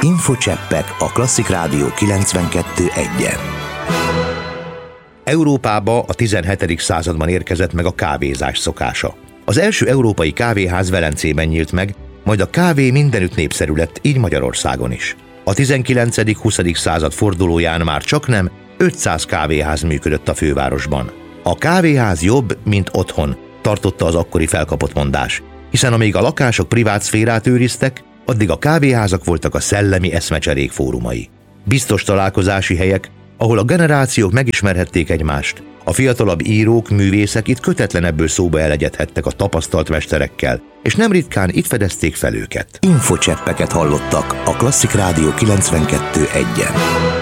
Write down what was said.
Infocseppek a Klasszik Rádió 92.1-en. Európába a 17. században érkezett meg a kávézás szokása. Az első európai kávéház Velencében nyílt meg, majd a kávé mindenütt népszerű lett, így Magyarországon is. A 19.-20. század fordulóján már csaknem 500 kávéház működött a fővárosban. A kávéház jobb, mint otthon, tartotta az akkori felkapott mondás, hiszen amíg a lakások privát szférát őriztek, addig a kávéházak voltak a szellemi eszmecserék fórumai. Biztos találkozási helyek, ahol a generációk megismerhették egymást. A fiatalabb írók, művészek itt kötetlenebből szóba elegyedhettek a tapasztalt mesterekkel, és nem ritkán itt fedezték fel őket. Infocseppeket hallottak a Klasszik Rádió 92.1-en.